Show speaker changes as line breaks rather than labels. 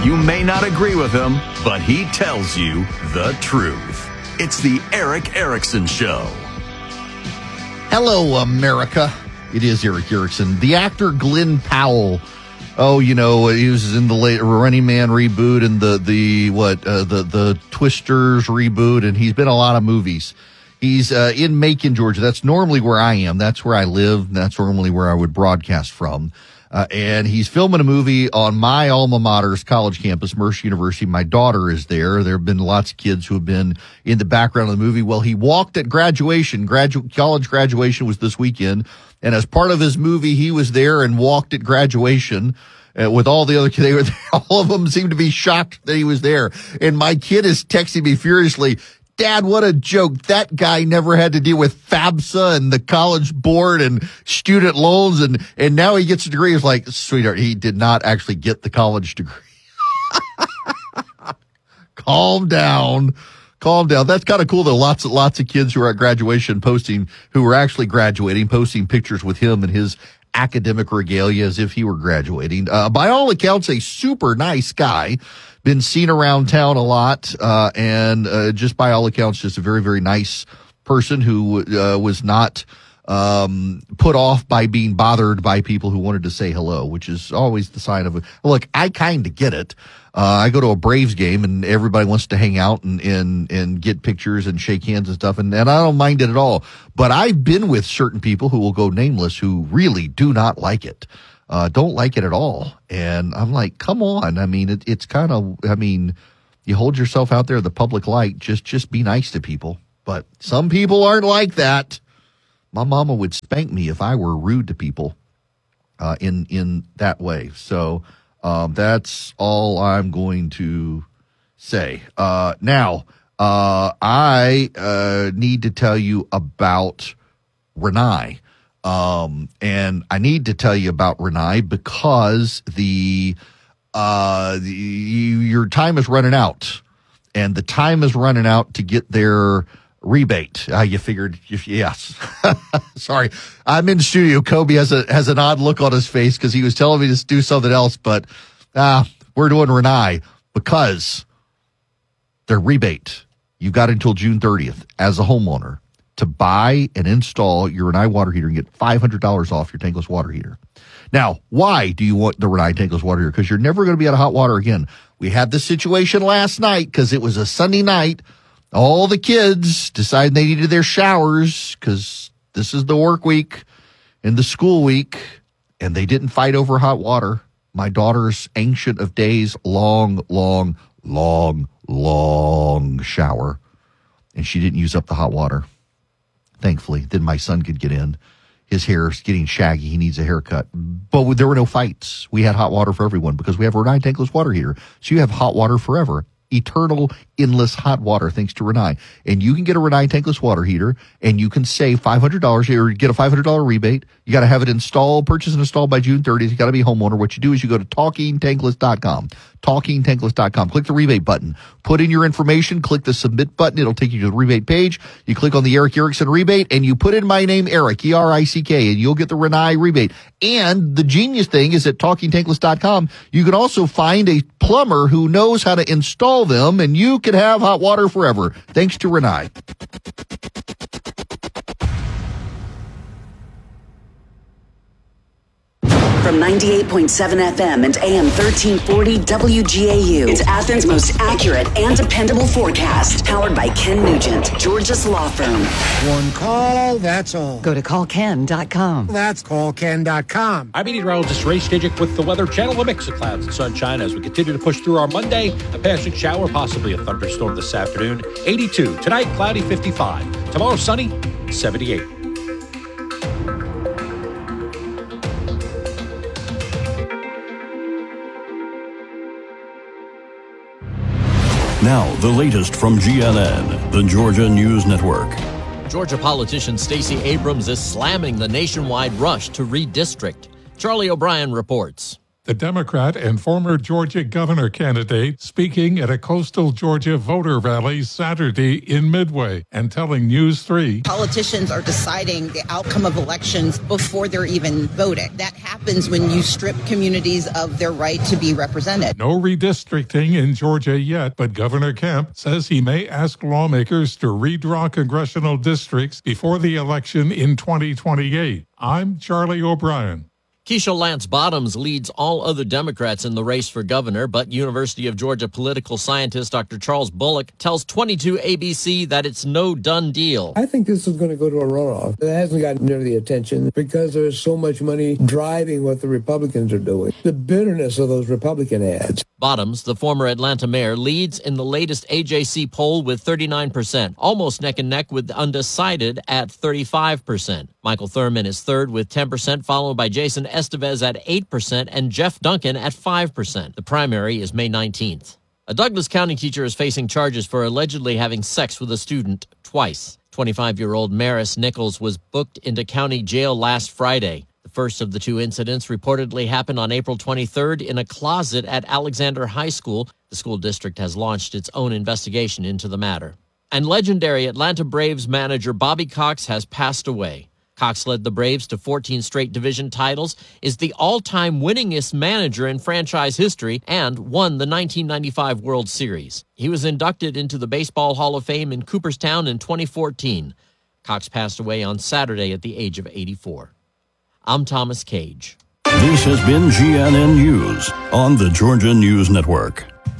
You may not agree with him, but he tells you the truth. It's the Erick Erickson Show.
Hello, America. It is Erick Erickson. The actor Glenn Powell. Oh, you know, he was in the late Running Man reboot and the Twisters reboot, and he's been in a lot of movies. He's in Macon, Georgia. That's normally where I am. That's where I live. And that's normally where I would broadcast from. And he's filming a movie on my alma mater's college campus, Mercer University. My daughter is there. There have been lots of kids who have been in the background of the movie. Well, he walked at graduation. College graduation was this weekend. And as part of his movie, he was there and walked at graduation with all the other kids. They were there. All of them seemed to be shocked that he was there. And my kid is texting me furiously, Dad, what a joke. That guy never had to deal with FAFSA and the college board and student loans. And now he gets a degree. It's like, sweetheart, he did not actually get the college degree. Calm down. That's kind of cool though. Lots of kids who are at graduation who are actually graduating, posting pictures with him and his academic regalia as if he were graduating. By all accounts, a super nice guy. Been seen around town a lot, and just by all accounts, just a very, very nice person who was not put off by being bothered by people who wanted to say hello, which is always the sign of look, I kind of get it. I go to a Braves game and everybody wants to hang out and get pictures and shake hands and stuff, and I don't mind it at all. But I've been with certain people who will go nameless who really do not like it. Don't like it at all. And I'm like, come on. I mean, it's kind of, you hold yourself out there in the public light, just be nice to people. But some people aren't like that. My mama would spank me if I were rude to people, in that way. So, that's all I'm going to say. Now, I need to tell you about Renai. And I need to tell you about Renai because your time is running out, and the time is running out to get their rebate. You figured, yes. Sorry. I'm in studio. Kobe has an odd look on his face because he was telling me to do something else, but, we're doing Renai because their rebate, you've got until June 30th as a homeowner to buy and install your Renai water heater and get $500 off your tankless water heater. Now, why do you want the Renai tankless water heater? Because you're never going to be out of hot water again. We had this situation last night because it was a Sunday night. All the kids decided they needed their showers because this is the work week and the school week, and they didn't fight over hot water. My daughter's ancient of days, long shower, and she didn't use up the hot water. Thankfully, then my son could get in. His hair's getting shaggy. He needs a haircut. But there were no fights. We had hot water for everyone because we have a Renai tankless water heater. So you have hot water forever. Eternal, endless hot water thanks to Renai. And you can get a Renai tankless water heater, and you can save $500 or get a $500 rebate. You got to have it purchased and installed by June 30th. You got to be a homeowner. What you do is you go to TalkingTankless.com. TalkingTankless.com. Click the rebate button. Put in your information. Click the submit button. It'll take you to the rebate page. You click on the Erick Erickson rebate, and you put in my name, Eric, E-R-I-C-K, and you'll get the Renai rebate. And the genius thing is at TalkingTankless.com, you can also find a plumber who knows how to install them, and you can have hot water forever. Thanks to Renai.
From 98.7 FM and AM 1340 WGAU. It's Athens' most accurate and dependable forecast. Powered by Ken Nugent, Georgia's law firm.
One call, that's all.
Go to callken.com.
That's callken.com.
I'm Edie Reynolds, Ray Stajic with the Weather Channel. A mix of clouds and sunshine as we continue to push through our Monday. A passing shower, possibly a thunderstorm this afternoon. 82. Tonight, cloudy, 55. Tomorrow, sunny, 78.
Now, the latest from GNN, the Georgia News Network.
Georgia politician Stacey Abrams is slamming the nationwide rush to redistrict. Charlie O'Brien reports.
the Democrat and former Georgia governor candidate, speaking at a coastal Georgia voter rally Saturday in Midway and telling News 3.
Politicians are deciding the outcome of elections before they're even voting. That happens when you strip communities of their right to be represented.
No redistricting in Georgia yet, but Governor Kemp says he may ask lawmakers to redraw congressional districts before the election in 2028. I'm Charlie O'Brien.
Keisha Lance Bottoms leads all other Democrats in the race for governor, but University of Georgia political scientist Dr. Charles Bullock tells 22 ABC that it's no done deal.
I think this is going to go to a runoff. It hasn't gotten near the attention because there's so much money driving what the Republicans are doing. The bitterness of those Republican ads.
Bottoms, the former Atlanta mayor, leads in the latest AJC poll with 39%, almost neck and neck with undecided at 35%. Michael Thurman is third with 10%, followed by Jason Estevez at 8% and Jeff Duncan at 5%. The primary is May 19th. A Douglas County teacher is facing charges for allegedly having sex with a student twice. 25-year-old Maris Nichols was booked into county jail last Friday. The first of the two incidents reportedly happened on April 23rd in a closet at Alexander High School. The school district has launched its own investigation into the matter. And legendary Atlanta Braves manager Bobby Cox has passed away. Cox led the Braves to 14 straight division titles, is the all-time winningest manager in franchise history, and won the 1995 World Series. He was inducted into the Baseball Hall of Fame in Cooperstown in 2014. Cox passed away on Saturday at the age of 84. I'm Thomas Cage.
This has been GNN News on the Georgia News Network.